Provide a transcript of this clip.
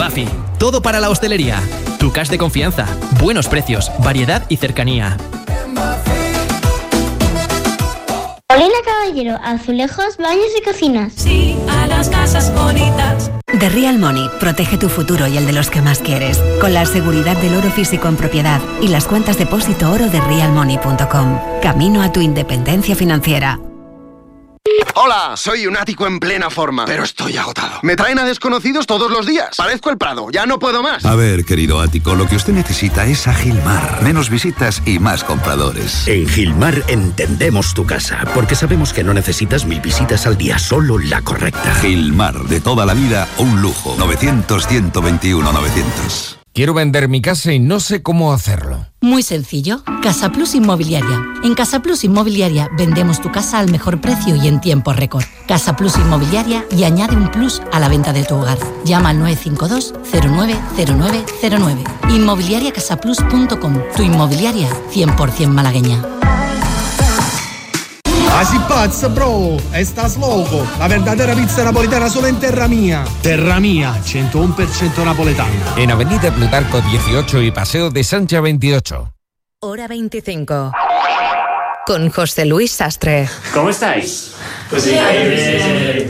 Buffy. Todo para la hostelería. Tu cash de confianza. Buenos precios, variedad y cercanía. Paulina Caballero, azulejos, baños y cocinas. Sí, a las casas bonitas. The Real Money protege tu futuro y el de los que más quieres, con la seguridad del oro físico en propiedad y las cuentas depósito oro de realmoney.com. Camino a tu independencia financiera. Hola, soy un ático en plena forma, pero estoy agotado. Me traen a desconocidos todos los días. Parezco el Prado, ya no puedo más. A ver, querido ático, lo que usted necesita es a Gilmar. Menos visitas y más compradores. En Gilmar entendemos tu casa, porque sabemos que no necesitas 1000 visitas al día, solo la correcta. Gilmar, de toda la vida, un lujo. 900-121-900. Quiero vender mi casa y no sé cómo hacerlo. Muy sencillo. Casa Plus Inmobiliaria. En Casa Plus Inmobiliaria vendemos tu casa al mejor precio y en tiempo récord. Casa Plus Inmobiliaria y añade un plus a la venta de tu hogar. Llama al 952 090909. Inmobiliariacasaplus.com. Tu inmobiliaria 100% malagueña. Así pazza, bro, estás loco. La verdadera pizza napolitana solo en Terra Mia. Terra Mia, 101% napoletana. En Avenida Plutarco 18 y Paseo de Sancha 28. Hora 25. Con José Luis Sastre. ¿Cómo estáis? Pues sí.